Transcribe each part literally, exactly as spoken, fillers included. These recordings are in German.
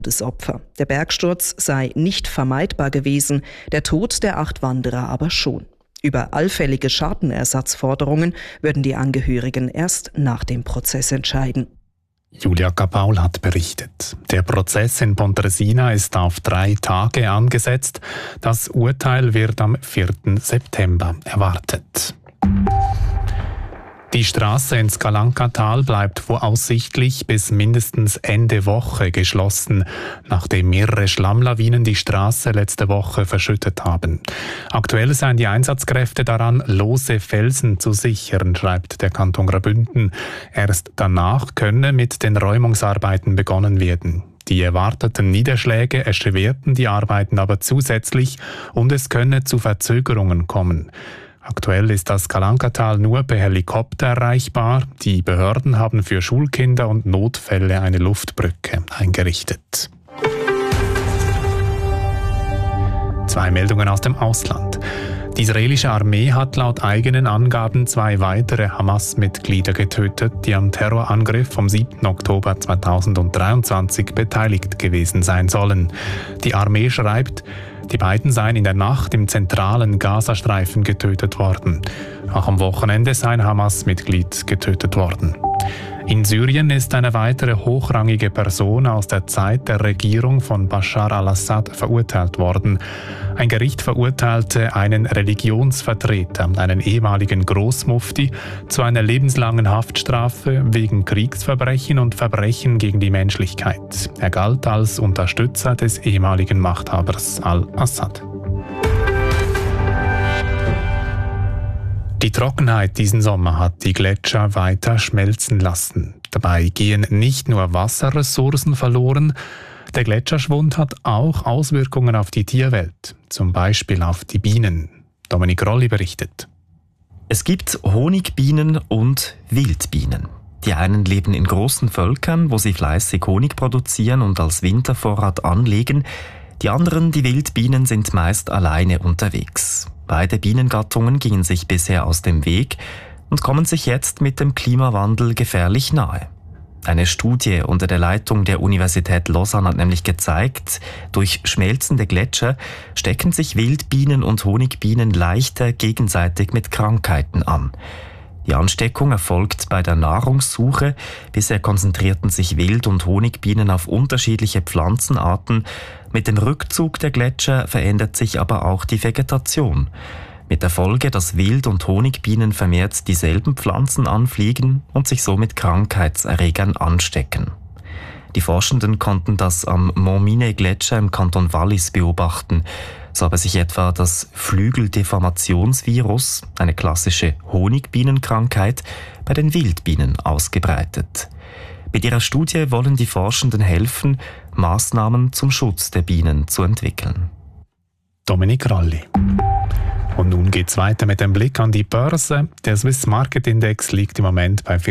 Opfer. Der Bergsturz sei nicht vermeidbar gewesen, der Tod der acht Wanderer aber schon. Über allfällige Schadenersatzforderungen würden die Angehörigen erst nach dem Prozess entscheiden. Julia Kapaul hat berichtet. Der Prozess in Pontresina ist auf drei Tage angesetzt. Das Urteil wird am vierten September erwartet. Die Straße ins Calancatal bleibt voraussichtlich bis mindestens Ende Woche geschlossen, nachdem mehrere Schlammlawinen die Straße letzte Woche verschüttet haben. Aktuell seien die Einsatzkräfte daran, lose Felsen zu sichern, schreibt der Kanton Graubünden. Erst danach könne mit den Räumungsarbeiten begonnen werden. Die erwarteten Niederschläge erschwerten die Arbeiten aber zusätzlich und es könne zu Verzögerungen kommen. Aktuell ist das Calancatal nur per Helikopter erreichbar. Die Behörden haben für Schulkinder und Notfälle eine Luftbrücke eingerichtet. Zwei Meldungen aus dem Ausland. Die israelische Armee hat laut eigenen Angaben zwei weitere Hamas-Mitglieder getötet, die am Terrorangriff vom siebten Oktober zweitausenddreiundzwanzig beteiligt gewesen sein sollen. Die Armee schreibt, die beiden seien in der Nacht im zentralen Gazastreifen getötet worden. Auch am Wochenende sei ein Hamas-Mitglied getötet worden. In Syrien ist eine weitere hochrangige Person aus der Zeit der Regierung von Bashar al-Assad verurteilt worden. Ein Gericht verurteilte einen Religionsvertreter, einen ehemaligen Großmufti, zu einer lebenslangen Haftstrafe wegen Kriegsverbrechen und Verbrechen gegen die Menschlichkeit. Er galt als Unterstützer des ehemaligen Machthabers al-Assad. Die Trockenheit diesen Sommer hat die Gletscher weiter schmelzen lassen. Dabei gehen nicht nur Wasserressourcen verloren, der Gletscherschwund hat auch Auswirkungen auf die Tierwelt, zum Beispiel auf die Bienen. Dominik Rolli berichtet. Es gibt Honigbienen und Wildbienen. Die einen leben in großen Völkern, wo sie fleißig Honig produzieren und als Wintervorrat anlegen. Die anderen, die Wildbienen, sind meist alleine unterwegs. Beide Bienengattungen gingen sich bisher aus dem Weg und kommen sich jetzt mit dem Klimawandel gefährlich nahe. Eine Studie unter der Leitung der Universität Lausanne hat nämlich gezeigt, durch schmelzende Gletscher stecken sich Wildbienen und Honigbienen leichter gegenseitig mit Krankheiten an. Die Ansteckung erfolgt bei der Nahrungssuche. Bisher konzentrierten sich Wild- und Honigbienen auf unterschiedliche Pflanzenarten. Mit dem Rückzug der Gletscher verändert sich aber auch die Vegetation. Mit der Folge, dass Wild- und Honigbienen vermehrt dieselben Pflanzen anfliegen und sich so mit Krankheitserregern anstecken. Die Forschenden konnten das am Montminy-Gletscher im Kanton Wallis beobachten. So habe sich etwa das Flügeldeformationsvirus, eine klassische Honigbienenkrankheit, bei den Wildbienen ausgebreitet. Mit ihrer Studie wollen die Forschenden helfen, Maßnahmen zum Schutz der Bienen zu entwickeln. Dominik Rolli. Und nun geht's weiter mit dem Blick an die Börse. Der Swiss Market Index liegt im Moment bei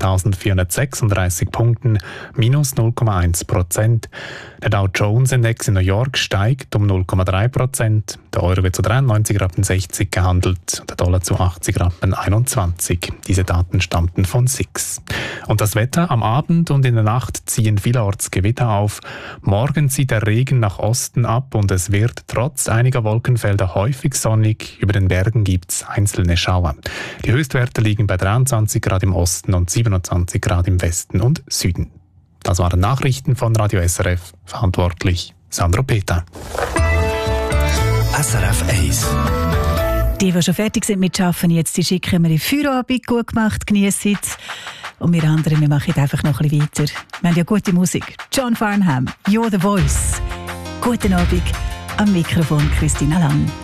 vierzehntausendvierhundertsechsunddreißig Punkten, minus null Komma eins Prozent. Der Dow Jones Index in New York steigt um null Komma drei Prozent. Der Euro wird zu dreiundneunzig Rappen sechzig gehandelt und der Dollar zu achtzig Rappen einundzwanzig. Diese Daten stammten von S I X. Und das Wetter: am Abend und in der Nacht ziehen vielerorts Gewitter auf. Morgen zieht der Regen nach Osten ab und es wird trotz einiger Wolkenfelder häufig sonnig. Über den Bergen gibt es einzelne Schauer. Die Höchstwerte liegen bei dreiundzwanzig Grad im Osten und siebenundzwanzig Grad im Westen und Süden. Das waren Nachrichten von Radio S R F. Verantwortlich Sandro Peter. S R F eins. Die, die schon fertig sind mit Arbeiten, jetzt die schicken wir in Feierabend. Gut gemacht, geniessen es. Und wir anderen, wir machen einfach noch ein bisschen weiter. Wir haben ja gute Musik. John Farnham, You're the Voice. Guten Abend, am Mikrofon Christina Lang.